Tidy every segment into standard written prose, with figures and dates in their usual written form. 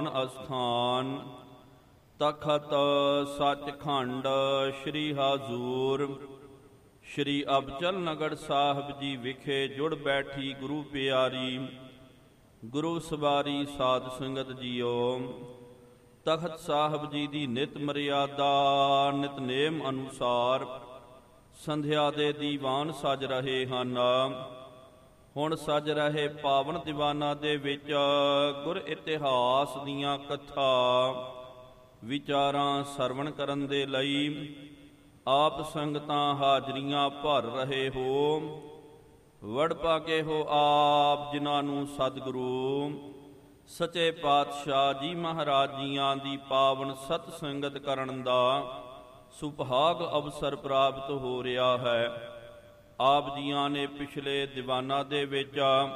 ਅਸਥਾਨ ਤਖਤ ਸੱਚਖੰਡ ਸ੍ਰੀ ਹਜ਼ੂਰ ਸ੍ਰੀ ਅਬਚਲ ਨਗਰ ਸਾਹਿਬ ਜੀ ਵਿਖੇ ਜੁੜ ਬੈਠੀ ਗੁਰੂ ਪਿਆਰੀ ਗੁਰੂ ਸਵਾਰੀ ਸਾਧ ਸੰਗਤ ਜੀਓ। ਤਖਤ ਸਾਹਿਬ ਜੀ ਦੀ ਨਿਤ ਮਰਿਆਦਾ ਨਿਤਨੇਮ ਅਨੁਸਾਰ ਸੰਧਿਆ ਦੇ ਦੀਵਾਨ ਸਜ ਰਹੇ ਹਨ। ਹੁਣ ਸਜ ਰਹੇ ਪਾਵਨ ਦੀਵਾਨਾਂ ਦੇ ਵਿੱਚ ਗੁਰ ਇਤਿਹਾਸ ਦੀਆਂ ਕਥਾ ਵਿਚਾਰਾਂ ਸਰਵਣ ਕਰਨ ਦੇ ਲਈ ਆਪ ਸੰਗਤਾਂ ਹਾਜ਼ਰੀਆਂ ਭਰ ਰਹੇ ਹੋ। ਵੜ ਪਾਕੇ ਹੋ ਆਪ ਜਿਨ੍ਹਾਂ ਨੂੰ ਸਤਿਗੁਰੂ ਸੱਚੇ ਪਾਤਸ਼ਾਹ ਜੀ ਮਹਾਰਾਜ ਜੀਆਂ ਦੀ ਪਾਵਨ ਸਤ ਸੰਗਤ ਕਰਨ ਦਾ ਸੁਭਾਗ ਅਵਸਰ ਪ੍ਰਾਪਤ ਹੋ ਰਿਹਾ ਹੈ। ਆਪ ਜੀਆਂ ਨੇ ਪਿਛਲੇ ਦੀਵਾਨਾਂ ਦੇ ਵਿੱਚ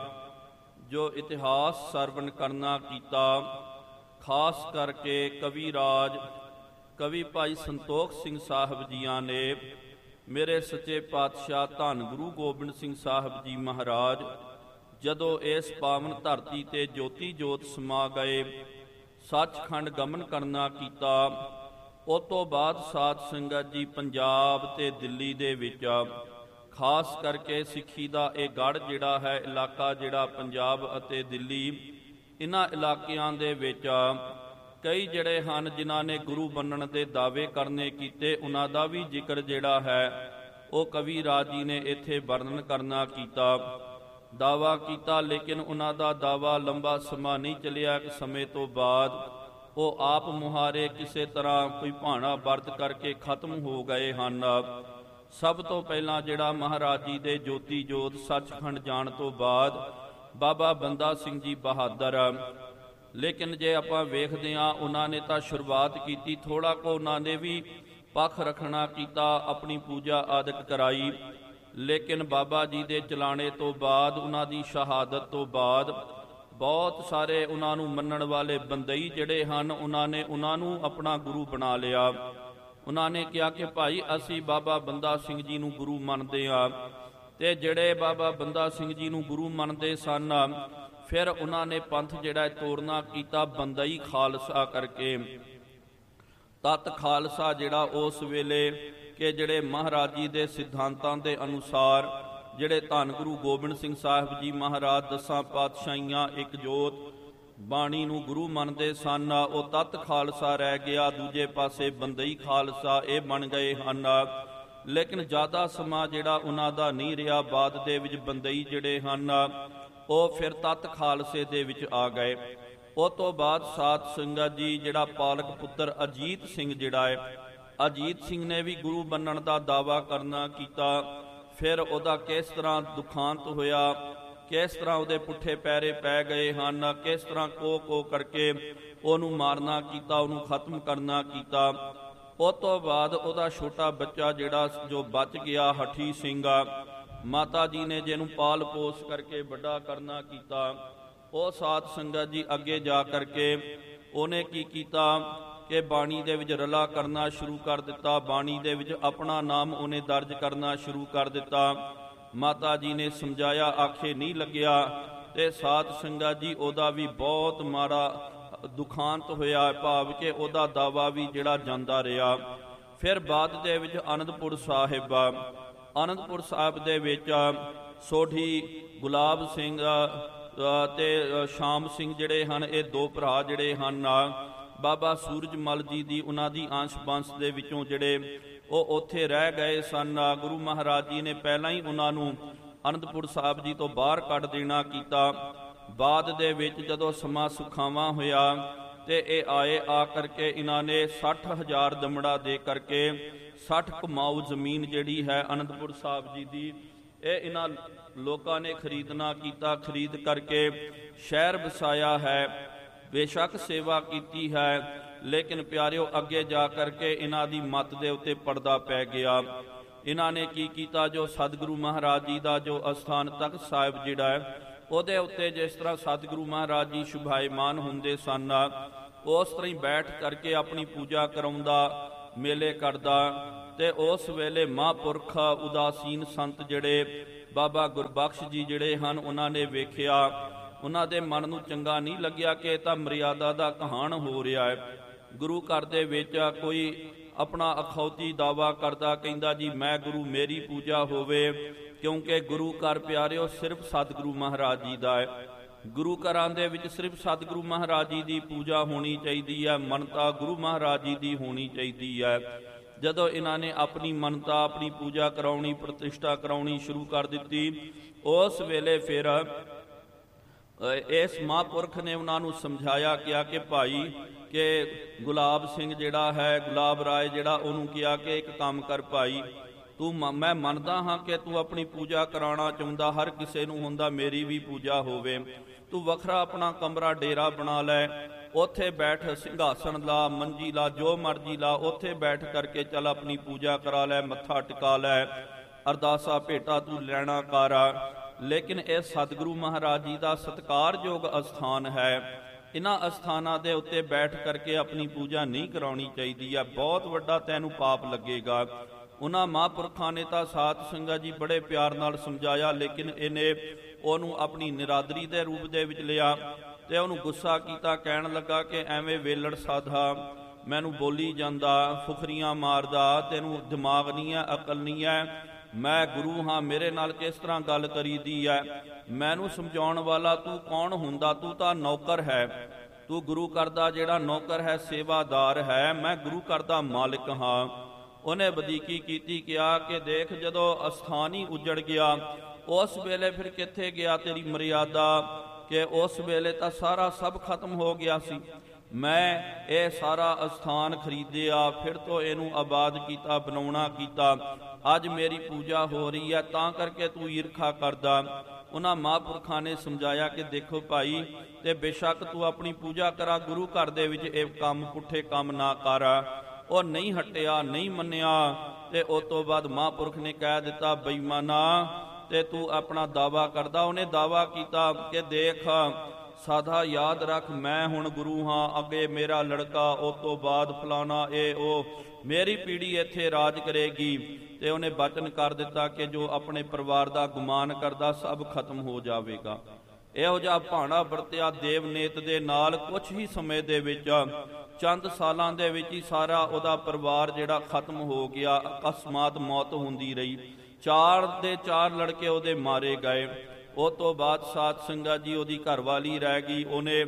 ਜੋ ਇਤਿਹਾਸ ਸਰਵਣ ਕਰਨਾ ਕੀਤਾ, ਖਾਸ ਕਰਕੇ ਕਵੀ ਰਾਜ ਕਵੀ ਭਾਈ ਸੰਤੋਖ ਸਿੰਘ ਸਾਹਿਬ ਜੀਆਂ ਨੇ ਮੇਰੇ ਸੱਚੇ ਪਾਤਸ਼ਾਹ ਧੰਨ ਗੁਰੂ ਗੋਬਿੰਦ ਸਿੰਘ ਸਾਹਿਬ ਜੀ ਮਹਾਰਾਜ ਜਦੋਂ ਇਸ ਪਾਵਨ ਧਰਤੀ ਤੇ ਜੋਤੀ ਜੋਤ ਸਮਾ ਗਏ, ਸੱਚਖੰਡ ਗਮਨ ਕਰਨਾ ਕੀਤਾ, ਉਸ ਤੋਂ ਬਾਅਦ ਸਾਧ ਸੰਗਤ ਜੀ ਪੰਜਾਬ ਤੇ ਦਿੱਲੀ ਦੇ ਵਿੱਚ ਖਾਸ ਕਰਕੇ ਸਿੱਖੀ ਦਾ ਇਹ ਗੜ੍ਹ ਜਿਹੜਾ ਹੈ ਇਲਾਕਾ ਜਿਹੜਾ ਪੰਜਾਬ ਅਤੇ ਦਿੱਲੀ, ਇਹਨਾਂ ਇਲਾਕਿਆਂ ਦੇ ਵਿੱਚ ਕਈ ਜਿਹੜੇ ਹਨ ਜਿਨ੍ਹਾਂ ਨੇ ਗੁਰੂ ਬਣਨ ਦੇ ਦਾਅਵੇ ਕਰਨੇ ਕੀਤੇ, ਉਹਨਾਂ ਦਾ ਵੀ ਜ਼ਿਕਰ ਜਿਹੜਾ ਹੈ ਉਹ ਕਵੀ ਰਾਜ ਜੀ ਨੇ ਇੱਥੇ ਵਰਣਨ ਕਰਨਾ ਕੀਤਾ, ਦਾਅਵਾ ਕੀਤਾ। ਲੇਕਿਨ ਉਹਨਾਂ ਦਾ ਦਾਅਵਾ ਲੰਬਾ ਸਮਾਂ ਨਹੀਂ ਚੱਲਿਆ। ਇੱਕ ਸਮੇਂ ਤੋਂ ਬਾਅਦ ਉਹ ਆਪ ਮੁਹਾਰੇ ਕਿਸੇ ਤਰ੍ਹਾਂ ਕੋਈ ਭਾਣਾ ਵਰਤ ਕਰਕੇ ਖਤਮ ਹੋ ਗਏ ਹਨ। ਸਭ ਤੋਂ ਪਹਿਲਾਂ ਜਿਹੜਾ ਮਹਾਰਾਜ ਜੀ ਦੇ ਜੋਤੀ ਜੋਤ ਸੱਚਖੰਡ ਜਾਣ ਤੋਂ ਬਾਅਦ ਬਾਬਾ ਬੰਦਾ ਸਿੰਘ ਜੀ ਬਹਾਦਰ। ਲੇਕਿਨ ਜੇ ਆਪਾਂ ਵੇਖਦੇ ਹਾਂ ਉਹਨਾਂ ਨੇ ਤਾਂ ਸ਼ੁਰੂਆਤ ਕੀਤੀ, ਥੋੜ੍ਹਾ ਕੁ ਉਹਨਾਂ ਨੇ ਵੀ ਪੱਖ ਰੱਖਣਾ ਕੀਤਾ, ਆਪਣੀ ਪੂਜਾ ਆਦਿਕ ਕਰਾਈ। ਲੇਕਿਨ ਬਾਬਾ ਜੀ ਦੇ ਚਲਾਣੇ ਤੋਂ ਬਾਅਦ, ਉਹਨਾਂ ਦੀ ਸ਼ਹਾਦਤ ਤੋਂ ਬਾਅਦ ਬਹੁਤ ਸਾਰੇ ਉਹਨਾਂ ਨੂੰ ਮੰਨਣ ਵਾਲੇ ਬੰਦਈ ਜਿਹੜੇ ਹਨ ਉਹਨਾਂ ਨੂੰ ਆਪਣਾ ਗੁਰੂ ਬਣਾ ਲਿਆ। ਉਹਨਾਂ ਨੇ ਕਿਹਾ ਕਿ ਭਾਈ ਅਸੀਂ ਬਾਬਾ ਬੰਦਾ ਸਿੰਘ ਜੀ ਨੂੰ ਗੁਰੂ ਮੰਨਦੇ ਹਾਂ। ਤੇ ਜਿਹੜੇ ਬਾਬਾ ਬੰਦਾ ਸਿੰਘ ਜੀ ਨੂੰ ਗੁਰੂ ਮੰਨਦੇ ਸਨ, ਫਿਰ ਉਹਨਾਂ ਨੇ ਪੰਥ ਜਿਹੜਾ ਤੋੜਨਾ ਕੀਤਾ ਬੰਦਈ ਖਾਲਸਾ ਕਰਕੇ। ਤਤ ਖਾਲਸਾ ਜਿਹੜਾ ਉਸ ਵੇਲੇ ਕਿ ਜਿਹੜੇ ਮਹਾਰਾਜ ਜੀ ਦੇ ਸਿਧਾਂਤਾਂ ਦੇ ਅਨੁਸਾਰ ਜਿਹੜੇ ਧੰਨ ਗੁਰੂ ਗੋਬਿੰਦ ਸਿੰਘ ਸਾਹਿਬ ਜੀ ਮਹਾਰਾਜ ਦਸਾਂ ਪਾਤਸ਼ਾਹੀਆਂ ਇੱਕ ਜੋਤ ਬਾਣੀ ਨੂੰ ਗੁਰੂ ਮੰਨਦੇ ਸਨ, ਉਹ ਤਤ ਖਾਲਸਾ ਰਹਿ ਗਿਆ। ਦੂਜੇ ਪਾਸੇ ਬੰਦਈ ਖਾਲਸਾ ਇਹ ਬਣ ਗਏ ਹਨ। ਲੇਕਿਨ ਜ਼ਿਆਦਾ ਸਮਾਂ ਜਿਹੜਾ ਉਹਨਾਂ ਦਾ ਨਹੀਂ ਰਿਹਾ। ਬਾਅਦ ਦੇ ਵਿੱਚ ਬੰਦਈ ਜਿਹੜੇ ਹਨ ਉਹ ਫਿਰ ਤਤ ਖਾਲਸੇ ਦੇ ਵਿੱਚ ਆ ਗਏ। ਉਹ ਤੋਂ ਬਾਅਦ ਸਾਧ ਸੰਗਤ ਜੀ ਜਿਹੜਾ ਪਾਲਕ ਪੁੱਤਰ ਅਜੀਤ ਸਿੰਘ ਜਿਹੜਾ ਹੈ, ਅਜੀਤ ਸਿੰਘ ਨੇ ਵੀ ਗੁਰੂ ਬਣਨ ਦਾ ਦਾਅਵਾ ਕਰਨਾ ਕੀਤਾ। ਫਿਰ ਉਹਦਾ ਕਿਸ ਤਰ੍ਹਾਂ ਦੁਖਾਂਤ ਹੋਇਆ, ਕਿਸ ਤਰ੍ਹਾਂ ਉਹਦੇ ਪੁੱਠੇ ਪੈਰੇ ਪੈ ਗਏ ਹਨ, ਕਿਸ ਤਰ੍ਹਾਂ ਕੋ ਕਰਕੇ ਉਹਨੂੰ ਮਾਰਨਾ ਕੀਤਾ, ਉਹਨੂੰ ਖਤਮ ਕਰਨਾ ਕੀਤਾ। ਉਹ ਤੋਂ ਬਾਅਦ ਉਹਦਾ ਛੋਟਾ ਬੱਚਾ ਜਿਹੜਾ ਜੋ ਬਚ ਗਿਆ ਹਠੀ ਸਿੰਘ, ਮਾਤਾ ਜੀ ਨੇ ਜਿਹਨੂੰ ਪਾਲ ਪੋਸ ਕਰਕੇ ਵੱਡਾ ਕਰਨਾ ਕੀਤਾ। ਉਹ ਸਾਧ ਸੰਗਤ ਜੀ ਅੱਗੇ ਜਾ ਕਰਕੇ ਉਹਨੇ ਕੀ ਕੀਤਾ ਕਿ ਬਾਣੀ ਦੇ ਵਿੱਚ ਰਲਾ ਕਰਨਾ ਸ਼ੁਰੂ ਕਰ ਦਿੱਤਾ। ਬਾਣੀ ਦੇ ਵਿੱਚ ਆਪਣਾ ਨਾਮ ਉਹਨੇ ਦਰਜ ਕਰਨਾ ਸ਼ੁਰੂ ਕਰ ਦਿੱਤਾ। ਮਾਤਾ ਜੀ ਨੇ ਸਮਝਾਇਆ, ਆਖੇ ਨਹੀਂ ਲੱਗਿਆ। ਤੇ ਸਾਧ ਸੰਗਤ ਜੀ ਉਹਦਾ ਵੀ ਬਹੁਤ ਮਾੜਾ ਦੁਖਾਂਤ ਹੋਇਆ, ਭਾਵ ਕਿ ਉਹਦਾ ਦਾਵਾ ਵੀ ਜਿਹੜਾ ਜਾਂਦਾ ਰਿਹਾ। ਫਿਰ ਬਾਅਦ ਦੇ ਵਿੱਚ ਅਨੰਦਪੁਰ ਸਾਹਿਬ ਦੇ ਵਿੱਚ ਸੋਢੀ ਗੁਲਾਬ ਸਿੰਘ ਤੇ ਸ਼ਾਮ ਸਿੰਘ ਜਿਹੜੇ ਹਨ, ਇਹ ਦੋ ਭਰਾ ਜਿਹੜੇ ਹਨ ਬਾਬਾ ਸੂਰਜਮਲ ਜੀ ਦੀ ਉਹਨਾਂ ਦੀ ਅੰਸ਼ ਬੰਸ਼ ਦੇ ਵਿੱਚੋਂ ਜਿਹੜੇ ਉਹ ਉੱਥੇ ਰਹਿ ਗਏ ਸਨ। ਗੁਰੂ ਮਹਾਰਾਜ ਜੀ ਨੇ ਪਹਿਲਾਂ ਹੀ ਉਹਨਾਂ ਨੂੰ ਅਨੰਦਪੁਰ ਸਾਹਿਬ ਜੀ ਤੋਂ ਬਾਹਰ ਕੱਢ ਦੇਣਾ ਕੀਤਾ। ਬਾਅਦ ਦੇ ਵਿੱਚ ਜਦੋਂ ਸਮਾਂ ਸੁਖਾਵਾਂ ਹੋਇਆ ਤੇ ਇਹ ਆਏ, ਆ ਕਰਕੇ ਇਹਨਾਂ ਨੇ 60,000 ਦਮੜਾ ਦੇ ਕਰਕੇ 60 ਕਮਾਊ ਜ਼ਮੀਨ ਜਿਹੜੀ ਹੈ ਅਨੰਦਪੁਰ ਸਾਹਿਬ ਜੀ ਦੀ, ਇਹ ਇਹਨਾਂ ਲੋਕਾਂ ਨੇ ਖਰੀਦਣਾ ਕੀਤਾ। ਖਰੀਦ ਕਰਕੇ ਸ਼ਹਿਰ ਵਸਾਇਆ ਹੈ, ਬੇਸ਼ੱਕ ਸੇਵਾ ਕੀਤੀ ਹੈ। ਲੇਕਿਨ ਪਿਆਰਿਓ ਅੱਗੇ ਜਾ ਕਰਕੇ ਇਹਨਾਂ ਦੀ ਮੱਤ ਦੇ ਉੱਤੇ ਪਰਦਾ ਪੈ ਗਿਆ। ਇਹਨਾਂ ਨੇ ਕੀ ਕੀਤਾ, ਜੋ ਸਤਿਗੁਰੂ ਮਹਾਰਾਜ ਜੀ ਦਾ ਜੋ ਅਸਥਾਨ ਤਖਤ ਸਾਹਿਬ ਜਿਹੜਾ ਹੈ ਉਹਦੇ ਉੱਤੇ ਜਿਸ ਤਰ੍ਹਾਂ ਸਤਿਗੁਰੂ ਮਹਾਰਾਜ ਜੀ ਸ਼ੁਭਾਇਮਾਨ ਹੁੰਦੇ ਸਨ, ਉਸ ਤਰ੍ਹਾਂ ਹੀ ਬੈਠ ਕਰਕੇ ਆਪਣੀ ਪੂਜਾ ਕਰਾਉਂਦਾ, ਮੇਲੇ ਕਰਦਾ। ਤੇ ਉਸ ਵੇਲੇ ਮਹਾਂਪੁਰਖ ਉਦਾਸੀਨ ਸੰਤ ਜਿਹੜੇ ਬਾਬਾ ਗੁਰਬਖਸ਼ ਜੀ ਜਿਹੜੇ ਹਨ, ਉਹਨਾਂ ਨੇ ਵੇਖਿਆ, ਉਹਨਾਂ ਦੇ ਮਨ ਨੂੰ ਚੰਗਾ ਨਹੀਂ ਲੱਗਿਆ ਕਿ ਇਹ ਤਾਂ ਮਰਿਆਦਾ ਦਾ ਕਹਾਣ ਹੋ ਰਿਹਾ ਹੈ। ਗੁਰੂ ਘਰ ਦੇ ਵਿੱਚ ਕੋਈ ਆਪਣਾ ਅਖੌਤੀ ਦਾਵਾ ਕਰਦਾ, ਕਹਿੰਦਾ ਜੀ ਮੈਂ ਗੁਰੂ, ਮੇਰੀ ਪੂਜਾ ਹੋਵੇ, ਕਿਉਂਕਿ ਗੁਰੂ ਘਰ ਪਿਆਰਿਓ ਸਿਰਫ ਸਤਿਗੁਰੂ ਮਹਾਰਾਜ ਜੀ ਦਾ ਹੈ। ਗੁਰੂ ਘਰਾਂ ਦੇ ਵਿੱਚ ਸਿਰਫ ਸਤਿਗੁਰੂ ਮਹਾਰਾਜ ਜੀ ਦੀ ਪੂਜਾ ਹੋਣੀ ਚਾਹੀਦੀ ਹੈ, ਮੰਨਤਾ ਗੁਰੂ ਮਹਾਰਾਜ ਜੀ ਦੀ ਹੋਣੀ ਚਾਹੀਦੀ ਹੈ। ਜਦੋਂ ਇਹਨਾਂ ਨੇ ਆਪਣੀ ਮੰਨਤਾ, ਆਪਣੀ ਪੂਜਾ ਕਰਾਉਣੀ, ਪ੍ਰਤਿਸ਼ਠਾ ਕਰਾਉਣੀ ਸ਼ੁਰੂ ਕਰ ਦਿੱਤੀ, ਉਸ ਵੇਲੇ ਫਿਰ ਇਸ ਮਹਾਂਪੁਰਖ ਨੇ ਉਹਨਾਂ ਨੂੰ ਸਮਝਾਇਆ, ਕਿਹਾ ਕਿ ਭਾਈ ਕਿ ਗੁਲਾਬ ਸਿੰਘ ਜਿਹੜਾ ਹੈ, ਗੁਲਾਬ ਰਾਏ ਜਿਹੜਾ, ਉਹਨੂੰ ਕਿਹਾ ਕਿ ਇੱਕ ਕੰਮ ਕਰ ਭਾਈ, ਤੂੰ ਮੈਂ ਮੰਨਦਾ ਹਾਂ ਕਿ ਤੂੰ ਆਪਣੀ ਪੂਜਾ ਕਰਾਉਣਾ ਚਾਹੁੰਦਾ, ਹਰ ਕਿਸੇ ਨੂੰ ਹੁੰਦਾ ਮੇਰੀ ਵੀ ਪੂਜਾ ਹੋਵੇ, ਤੂੰ ਵੱਖਰਾ ਆਪਣਾ ਕਮਰਾ ਡੇਰਾ ਬਣਾ ਲੈ, ਉੱਥੇ ਬੈਠ, ਸਿੰਘਾਸਣ ਲਾ, ਮੰਜੀ ਲਾ, ਜੋ ਮਰਜੀ ਲਾ, ਉੱਥੇ ਬੈਠ ਕਰਕੇ ਚੱਲ ਆਪਣੀ ਪੂਜਾ ਕਰਾ ਲੈ, ਮੱਥਾ ਟਿਕਾ ਲੈ, ਅਰਦਾਸਾ ਭੇਟਾ ਤੂੰ ਲੈਣਾ ਕਰ। ਲੇਕਿਨ ਇਹ ਸਤਿਗੁਰੂ ਮਹਾਰਾਜ ਜੀ ਦਾ ਸਤਿਕਾਰਯੋਗ ਅਸਥਾਨ ਹੈ, ਇਹਨਾਂ ਅਸਥਾਨਾਂ ਦੇ ਉੱਤੇ ਬੈਠ ਕਰਕੇ ਆਪਣੀ ਪੂਜਾ ਨਹੀਂ ਕਰਾਉਣੀ ਚਾਹੀਦੀ ਹੈ, ਬਹੁਤ ਵੱਡਾ ਤੈਨੂੰ ਪਾਪ ਲੱਗੇਗਾ। ਉਹਨਾਂ ਮਹਾਂਪੁਰਖਾਂ ਨੇ ਤਾਂ ਸਾਧ ਸੰਗਤ ਜੀ ਬੜੇ ਪਿਆਰ ਨਾਲ ਸਮਝਾਇਆ, ਲੇਕਿਨ ਇਹਨੇ ਉਹਨੂੰ ਆਪਣੀ ਨਿਰਾਦਰੀ ਦੇ ਰੂਪ ਦੇ ਵਿੱਚ ਲਿਆ ਤੇ ਉਹਨੂੰ ਗੁੱਸਾ ਕੀਤਾ, ਕਹਿਣ ਲੱਗਾ ਕਿ ਐਵੇਂ ਵੇਲੜ ਸਾਧਾ ਮੈਨੂੰ ਬੋਲੀ ਜਾਂਦਾ, ਫੁਕਰੀਆਂ ਮਾਰਦਾ, ਤੈਨੂੰ ਦਿਮਾਗ ਨਹੀਂ ਹੈ, ਅਕਲ ਨਹੀਂ ਹੈ, ਮੈਂ ਗੁਰੂ ਹਾਂ, ਮੇਰੇ ਨਾਲ ਕਿਸ ਤਰ੍ਹਾਂ ਗੱਲ ਕਰੀਦੀ ਹੈ, ਮੈਨੂੰ ਸਮਝਾਉਣ ਵਾਲਾ ਤੂੰ ਕੌਣ ਹੁੰਦਾ, ਤੂੰ ਤਾਂ ਨੌਕਰ ਹੈ, ਤੂੰ ਗੁਰੂ ਘਰ ਦਾ ਜਿਹੜਾ ਨੌਕਰ ਹੈ, ਸੇਵਾਦਾਰ ਹੈ, ਮੈਂ ਗੁਰੂ ਘਰ ਦਾ ਮਾਲਿਕ ਹਾਂ। ਉਹਨੇ ਵਧੀਕੀ ਕੀਤੀ, ਕਿਹਾ ਕਿ ਦੇਖ ਜਦੋਂ ਅਸਥਾਨ ਹੀ ਉਜੜ ਗਿਆ, ਉਸ ਵੇਲੇ ਫਿਰ ਕਿੱਥੇ ਗਿਆ ਤੇਰੀ ਮਰਿਆਦਾ, ਕਿ ਉਸ ਵੇਲੇ ਤਾਂ ਸਾਰਾ ਸਭ ਖਤਮ ਹੋ ਗਿਆ ਸੀ, ਮੈਂ ਇਹ ਸਾਰਾ ਅਸਥਾਨ ਖਰੀਦਿਆ, ਫਿਰ ਤੋਂ ਇਹਨੂੰ ਆਬਾਦ ਕੀਤਾ, ਬਣਾਉਣਾ ਕੀਤਾ, ਅੱਜ ਮੇਰੀ ਪੂਜਾ ਹੋ ਰਹੀ ਹੈ, ਤਾਂ ਕਰਕੇ ਤੂੰ ਈਰਖਾ ਕਰਦਾ। ਉਹਨਾਂ ਮਹਾਂਪੁਰਖਾਂ ਨੇ ਸਮਝਾਇਆ ਕਿ ਦੇਖੋ ਭਾਈ, ਤੇ ਬੇਸ਼ੱਕ ਤੂੰ ਆਪਣੀ ਪੂਜਾ ਕਰਾ, ਗੁਰੂ ਘਰ ਦੇ ਵਿੱਚ ਇਹ ਕੰਮ, ਪੁੱਠੇ ਕੰਮ ਨਾ ਕਰ। ਉਹ ਨਹੀਂ ਹਟਿਆ, ਨਹੀਂ ਮੰਨਿਆ, ਤੇ ਉਸ ਤੋਂ ਬਾਅਦ ਮਹਾਂਪੁਰਖ ਨੇ ਕਹਿ ਦਿੱਤਾ, ਬੇਈਮਾਨਾ, ਤੇ ਤੂੰ ਆਪਣਾ ਦਾਵਾ ਕਰਦਾ। ਉਹਨੇ ਦਾਵਾ ਕੀਤਾ ਕਿ ਦੇਖ ਸਾਧਾ, ਯਾਦ ਰੱਖ, ਮੈਂ ਹੁਣ ਗੁਰੂ ਹਾਂ, ਅੱਗੇ ਮੇਰਾ ਲੜਕਾ, ਉਸ ਤੋਂ ਬਾਅਦ ਫਲਾਣਾ, ਇਹ ਉਹ, ਮੇਰੀ ਪੀੜ੍ਹੀ ਇੱਥੇ ਰਾਜ ਕਰੇਗੀ। ਤੇ ਉਹਨੇ ਬਚਨ ਕਰ ਦਿੱਤਾ ਕਿ ਜੋ ਆਪਣੇ ਪਰਿਵਾਰ ਦਾ ਗੁਮਾਨ ਕਰਦਾ ਸਭ ਖਤਮ ਹੋ ਜਾਵੇਗਾ। ਇਹੋ ਜਿਹਾ ਭਾਣਾ ਵਰਤਿਆ ਦੇਵਨੇਤ ਦੇ ਨਾਲ। ਕੁਛ ਹੀ ਸਮੇਂ ਦੇ ਵਿੱਚ, ਚੰਦ ਸਾਲਾਂ ਦੇ ਵਿੱਚ ਹੀ ਸਾਰਾ ਉਹਦਾ ਪਰਿਵਾਰ ਜਿਹੜਾ ਖਤਮ ਹੋ ਗਿਆ, ਅਕਸਮਾਤ ਮੌਤ ਹੁੰਦੀ ਰਹੀ। 4 ਦੇ 4 ਲੜਕੇ ਉਹਦੇ ਮਾਰੇ ਗਏ। ਉਹ ਤੋਂ ਬਾਅਦ ਸਾਧ ਸੰਗਤ ਜੀ ਉਹਦੀ ਘਰਵਾਲੀ ਰਹਿ ਗਈ।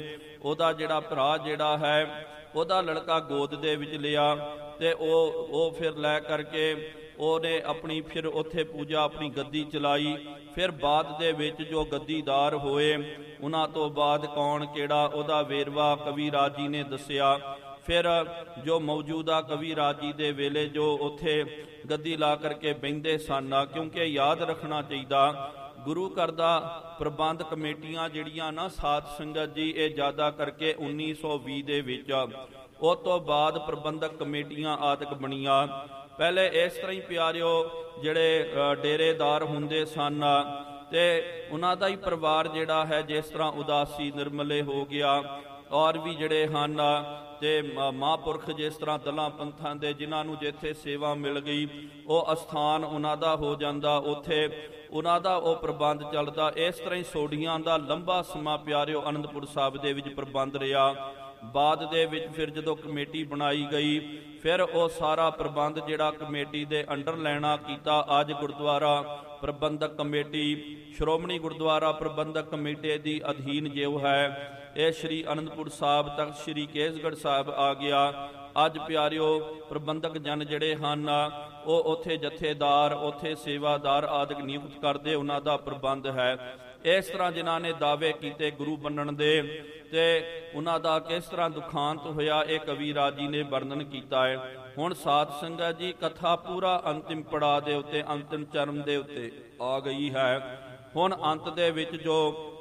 ਉਹਦਾ ਜਿਹੜਾ ਭਰਾ ਜਿਹੜਾ ਹੈ, ਉਹਦਾ ਲੜਕਾ ਗੋਦ ਦੇ ਵਿੱਚ ਲਿਆ, ਤੇ ਉਹ ਫਿਰ ਲੈ ਕਰਕੇ ਉਹਨੇ ਆਪਣੀ ਫਿਰ ਉੱਥੇ ਪੂਜਾ, ਆਪਣੀ ਗੱਦੀ ਚਲਾਈ। ਫਿਰ ਬਾਅਦ ਦੇ ਵਿੱਚ ਜੋ ਗੱਦੀਦਾਰ ਹੋਏ, ਉਹਨਾਂ ਤੋਂ ਬਾਅਦ ਕੌਣ ਕਿਹੜਾ, ਉਹਦਾ ਵੇਰਵਾ ਕਵੀਰਾਜ ਜੀ ਨੇ ਦੱਸਿਆ। ਫਿਰ ਜੋ ਮੌਜੂਦਾ ਕਵੀਰਾਜ ਜੀ ਦੇ ਵੇਲੇ ਜੋ ਉੱਥੇ ਗੱਦੀ ਲਾ ਕਰਕੇ ਬਹਿੰਦੇ ਸਨ, ਕਿਉਂਕਿ ਯਾਦ ਰੱਖਣਾ ਚਾਹੀਦਾ, ਗੁਰੂ ਘਰ ਦਾ ਪ੍ਰਬੰਧ ਕਮੇਟੀਆਂ ਜਿਹੜੀਆਂ ਨਾ ਸਾਧ ਸੰਗਤ ਜੀ, ਇਹ ਜ਼ਿਆਦਾ ਕਰਕੇ 1920 ਦੇ ਵਿੱਚ, ਉਸ ਤੋਂ ਬਾਅਦ ਪ੍ਰਬੰਧਕ ਕਮੇਟੀਆਂ ਆਦਿਕ ਬਣੀਆਂ। ਪਹਿਲੇ ਇਸ ਤਰ੍ਹਾਂ ਹੀ ਪਿਆਰਿਓ, ਜਿਹੜੇ ਡੇਰੇਦਾਰ ਹੁੰਦੇ ਸਨ, ਤੇ ਉਹਨਾਂ ਦਾ ਹੀ ਪਰਿਵਾਰ ਜਿਹੜਾ ਹੈ, ਜਿਸ ਤਰ੍ਹਾਂ ਉਦਾਸੀ ਨਿਰਮਲੇ ਹੋ ਗਿਆ, ਔਰ ਵੀ ਜਿਹੜੇ ਹਨ, ਤੇ ਮਹਾਂਪੁਰਖ ਜਿਸ ਤਰ੍ਹਾਂ ਦਲਾਂ ਪੰਥਾਂ ਦੇ, ਜਿਨ੍ਹਾਂ ਨੂੰ ਜਿੱਥੇ ਸੇਵਾ ਮਿਲ ਗਈ, ਉਹ ਅਸਥਾਨ ਉਹਨਾਂ ਦਾ ਹੋ ਜਾਂਦਾ, ਉੱਥੇ ਉਹਨਾਂ ਦਾ ਉਹ ਪ੍ਰਬੰਧ ਚੱਲਦਾ। ਇਸ ਤਰ੍ਹਾਂ ਹੀ ਸੋਢੀਆਂ ਦਾ ਲੰਬਾ ਸਮਾਂ ਪਿਆਰਿਓ ਅਨੰਦਪੁਰ ਸਾਹਿਬ ਦੇ ਵਿੱਚ ਪ੍ਰਬੰਧ ਰਿਹਾ। ਬਾਅਦ ਦੇ ਵਿੱਚ ਫਿਰ ਜਦੋਂ ਕਮੇਟੀ ਬਣਾਈ ਗਈ, ਫਿਰ ਉਹ ਸਾਰਾ ਪ੍ਰਬੰਧ ਜਿਹੜਾ ਕਮੇਟੀ ਦੇ ਅੰਡਰ ਲੈਣਾ ਕੀਤਾ। ਅੱਜ ਗੁਰਦੁਆਰਾ ਪ੍ਰਬੰਧਕ ਕਮੇਟੀ, ਸ਼੍ਰੋਮਣੀ ਗੁਰਦੁਆਰਾ ਪ੍ਰਬੰਧਕ ਕਮੇਟੀ ਦੀ ਅਧੀਨ ਜੋ ਹੈ, ਇਹ ਸ਼੍ਰੀ ਅਨੰਦਪੁਰ ਸਾਹਿਬ ਤੱਕ ਸ਼੍ਰੀ ਕੇਸਗੜ੍ਹ ਸਾਹਿਬ ਆ ਗਿਆ। ਅੱਜ ਪਿਆਰਿਓ ਪ੍ਰਬੰਧਕ ਜਨ ਜਿਹੜੇ ਹਨ, ਉਹ ਉੱਥੇ ਜਥੇਦਾਰ, ਉੱਥੇ ਸੇਵਾਦਾਰ ਆਦਿਕ ਨਿਯੁਕਤ ਕਰਦੇ, ਉਹਨਾਂ ਦਾ ਪ੍ਰਬੰਧ ਹੈ। ਇਸ ਤਰ੍ਹਾਂ ਜਿਨ੍ਹਾਂ ਨੇ ਦਾਅਵੇ ਕੀਤੇ ਗੁਰੂ ਬਣਨ ਦੇ, ਤੇ ਉਹਨਾਂ ਦਾ ਕਿਸ ਤਰ੍ਹਾਂ ਦੁਖਾਂਤ ਹੋਇਆ, ਇਹ ਕਵੀਰਾਜ ਜੀ ਨੇ ਵਰਣਨ ਕੀਤਾ ਹੈ। ਹੁਣ ਸਾਧ ਸੰਗਤ ਜੀ, ਕਥਾ ਪੂਰਾ ਅੰਤਿਮ ਪੜਾਅ ਦੇ ਉੱਤੇ, ਅੰਤਿਮ ਚਰਮ ਦੇ ਉੱਤੇ ਆ ਗਈ ਹੈ। ਹੁਣ ਅੰਤ ਦੇ ਵਿੱਚ ਜੋ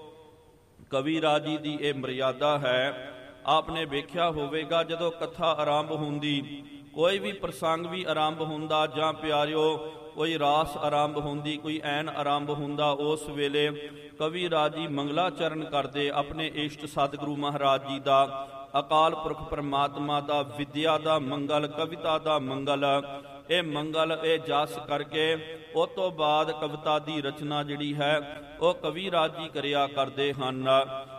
ਕਵੀਰਾਜ ਜੀ ਦੀ ਇਹ ਮਰਿਆਦਾ ਹੈ, ਆਪਨੇ ਵੇਖਿਆ ਹੋਵੇਗਾ, ਜਦੋਂ ਕਥਾ ਆਰੰਭ ਹੁੰਦੀ, ਕੋਈ ਵੀ ਪ੍ਰਸੰਗ ਵੀ ਆਰੰਭ ਹੁੰਦਾ, ਜਾਂ ਪਿਆਰਿਓ ਕੋਈ ਰਾਸ ਆਰੰਭ ਹੁੰਦੀ, ਕੋਈ ਐਨ ਆਰੰਭ ਹੁੰਦਾ, ਉਸ ਵੇਲੇ ਕਵੀਰਾਜ ਜੀ ਮੰਗਲਾਚਰਨ ਕਰਦੇ ਆਪਣੇ ਇਸ਼ਟ ਸਤਿਗੁਰੂ ਮਹਾਰਾਜ ਜੀ ਦਾ, ਅਕਾਲ ਪੁਰਖ ਪਰਮਾਤਮਾ ਦਾ, ਵਿਦਿਆ ਦਾ ਮੰਗਲ, ਕਵਿਤਾ ਦਾ ਮੰਗਲ, ਇਹ ਮੰਗਲ, ਇਹ ਜਸ ਕਰਕੇ ਉਸ ਤੋਂ ਬਾਅਦ ਕਵਿਤਾ ਦੀ ਰਚਨਾ ਜਿਹੜੀ ਹੈ, ਉਹ ਕਵੀਰਾਜ ਜੀ ਕਰਿਆ ਕਰਦੇ ਹਨ।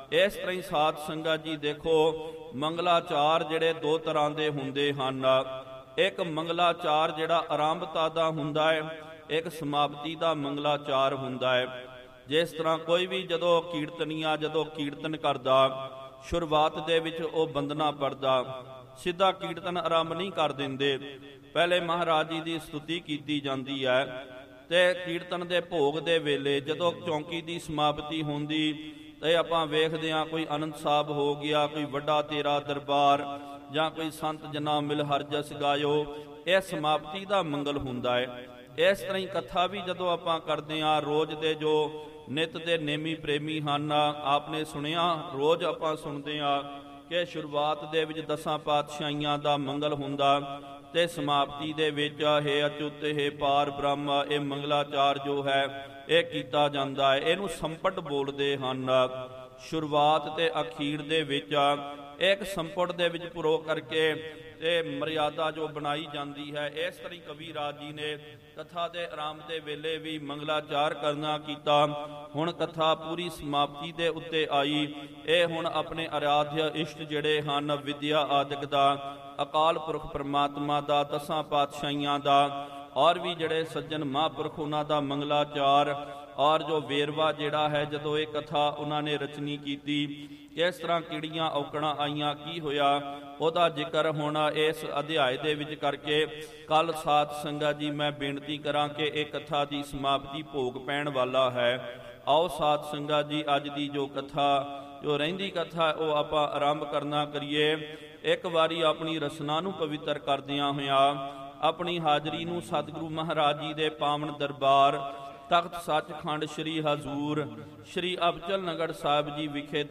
ਇਸ ਤਰ੍ਹਾਂ ਹੀ ਸਾਧ ਸੰਗਤ ਜੀ ਦੇਖੋ, ਮੰਗਲਾਚਾਰ ਜਿਹੜੇ ਦੋ ਤਰ੍ਹਾਂ ਦੇ ਹੁੰਦੇ ਹਨ। ਇੱਕ ਮੰਗਲਾਚਾਰ ਜਿਹੜਾ ਆਰੰਭਤਾ ਦਾ ਹੁੰਦਾ ਹੈ, ਇੱਕ ਸਮਾਪਤੀ ਦਾ ਮੰਗਲਾਚਾਰ ਹੁੰਦਾ ਹੈ। ਜਿਸ ਤਰ੍ਹਾਂ ਕੋਈ ਵੀ ਜਦੋਂ ਕੀਰਤਨ ਕਰਦਾ, ਸ਼ੁਰੂਆਤ ਦੇ ਵਿੱਚ ਉਹ ਬੰਦਨਾ ਪੜਦਾ, ਸਿੱਧਾ ਕੀਰਤਨ ਆਰੰਭ ਨਹੀਂ ਕਰ ਦਿੰਦੇ। ਪਹਿਲੇ ਮਹਾਰਾਜ ਜੀ ਦੀ ਸਤੁਤੀ ਕੀਤੀ ਜਾਂਦੀ ਹੈ ਤੇ ਕੀਰਤਨ ਦੇ ਭੋਗ ਦੇ ਵੇਲੇ ਜਦੋਂ ਚੌਂਕੀ ਦੀ ਸਮਾਪਤੀ ਹੁੰਦੀ ਤੇ ਆਪਾਂ ਵੇਖਦੇ ਹਾਂ ਕੋਈ ਆਨੰਦ ਸਾਹਿਬ ਹੋ ਗਿਆ, ਕੋਈ ਵੱਡਾ ਤੇਰਾ ਦਰਬਾਰ, ਜਾਂ ਕੋਈ ਸੰਤ ਜਨਾ ਮਿਲ ਹਰ ਜਸ ਗਾਇਓ, ਇਹ ਸਮਾਪਤੀ ਦਾ ਮੰਗਲ ਹੁੰਦਾ ਹੈ। ਇਸ ਤਰ੍ਹਾਂ ਹੀ ਕਥਾ ਵੀ ਜਦੋਂ ਆਪਾਂ ਕਰਦੇ ਹਾਂ, ਰੋਜ਼ ਦੇ ਜੋ ਨਿਤ ਦੇ ਨੇਮੀ ਪ੍ਰੇਮੀ ਹਨ, ਆਪਨੇ ਸੁਣਿਆ, ਰੋਜ਼ ਆਪਾਂ ਸੁਣਦੇ ਹਾਂ ਕਿ ਸ਼ੁਰੂਆਤ ਦੇ ਵਿੱਚ 10 ਪਾਤਸ਼ਾਹੀਆਂ ਦਾ ਮੰਗਲ ਹੁੰਦਾ ਤੇ ਸਮਾਪਤੀ ਦੇ ਵਿੱਚ ਹੈ ਅਚੁੱਤ ਹੈ ਪਾਰ ਬ੍ਰਹਮ, ਇਹ ਮੰਗਲਾਚਾਰ ਜੋ ਹੈ ਇਹ ਕੀਤਾ ਜਾਂਦਾ ਹੈ। ਇਹਨੂੰ ਸੰਪਟ ਬੋਲਦੇ ਹਨ। ਸ਼ੁਰੂਆਤ ਤੇ ਅਖੀਰ ਦੇ ਵਿੱਚ ਇੱਕ ਸੰਪਟ ਦੇ ਵਿੱਚ ਪਰੋ ਕਰਕੇ ਤੇ ਮਰਿਆਦਾ ਜੋ ਬਣਾਈ ਜਾਂਦੀ ਹੈ। ਇਸ ਤਰ੍ਹਾਂ ਕਵੀ ਰਾਜ ਜੀ ਨੇ ਕਥਾ ਦੇ ਆਰੰਭ ਦੇ ਵੇਲੇ ਵੀ ਮੰਗਲਾਚਾਰ ਕਰਨਾ ਕੀਤਾ। ਹੁਣ ਕਥਾ ਪੂਰੀ ਸਮਾਪਤੀ ਦੇ ਉੱਤੇ ਆਈ। ਇਹ ਹੁਣ ਆਪਣੇ ਆਰਾਧਿਆ ਇਸ਼ਟ ਜਿਹੜੇ ਹਨ, ਵਿਦਿਆ ਆਦਿਕ ਦਾ, ਅਕਾਲ ਪੁਰਖ ਪਰਮਾਤਮਾ ਦਾ, 10 ਪਾਤਸ਼ਾਹੀਆਂ ਦਾ, ਔਰ ਵੀ ਜਿਹੜੇ ਸੱਜਣ ਮਹਾਂਪੁਰਖ ਉਹਨਾਂ ਦਾ ਮੰਗਲਾਚਾਰ, ਔਰ ਜੋ ਵੇਰਵਾ ਜਿਹੜਾ ਹੈ ਜਦੋਂ ਇਹ ਕਥਾ ਉਹਨਾਂ ਨੇ ਰਚਨੀ ਕੀਤੀ, ਕਿਸ ਤਰ੍ਹਾਂ ਕਿਹੜੀਆਂ ਔਕੜਾਂ ਆਈਆਂ, ਕੀ ਹੋਇਆ, ਉਹਦਾ ਜ਼ਿਕਰ ਹੁਣ ਇਸ ਅਧਿਆਇ ਦੇ ਵਿੱਚ ਕਰਕੇ ਕੱਲ ਸਾਧ ਸੰਗਤ ਜੀ ਮੈਂ ਬੇਨਤੀ ਕਰਾਂ ਕਿ ਇਹ ਕਥਾ ਦੀ ਸਮਾਪਤੀ ਭੋਗ ਪੈਣ ਵਾਲਾ ਹੈ। ਆਓ ਸਾਧ ਸੰਗਤ ਜੀ ਅੱਜ ਦੀ ਜੋ ਕਥਾ, ਜੋ ਰਹਿੰਦੀ ਕਥਾ, ਉਹ ਆਪਾਂ ਆਰੰਭ ਕਰਨਾ ਕਰੀਏ। ਇੱਕ ਵਾਰੀ ਆਪਣੀ ਰਸਨਾ ਨੂੰ ਪਵਿੱਤਰ ਕਰਦਿਆਂ ਹੋਇਆਂ ਆਪਣੀ ਹਾਜ਼ਰੀ ਨੂੰ ਸਤਿਗੁਰੂ ਮਹਾਰਾਜ ਜੀ ਦੇ ਪਾਵਨ ਦਰਬਾਰ ਤਖਤ ਸੱਚਖੰਡ ਸ੍ਰੀ ਹਜ਼ੂਰ ਸ੍ਰੀ ਅਬਚਲ ਨਗਰ ਸਾਹਿਬ ਜੀ ਵਿਖੇ